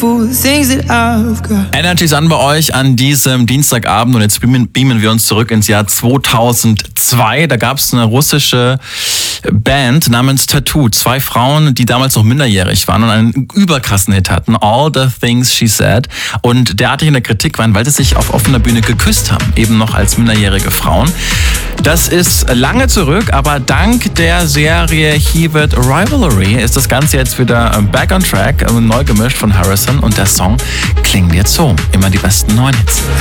Energy ist an bei euch an diesem Dienstagabend und jetzt beamen wir uns zurück ins Jahr 2002. Da gab es eine russische Band namens Tattoo. 2 Frauen, die damals noch minderjährig waren und einen überkrassen Hit hatten. All the Things She Said. Und derartig in der Kritik waren, weil sie sich auf offener Bühne geküsst haben. Eben noch als minderjährige Frauen. Das ist lange zurück, aber dank der Serie Hewitt Rivalry ist das Ganze jetzt wieder back on track, neu gemischt von Harrison und der Song klingt jetzt so. Immer die besten neuen Hits.